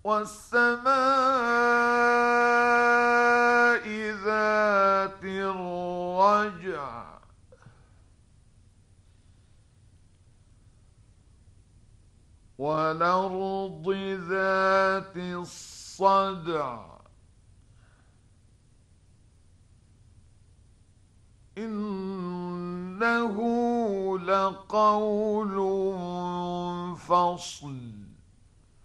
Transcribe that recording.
والسماء ذات الرجع والأرض ذات الصدع إنه لقول فصل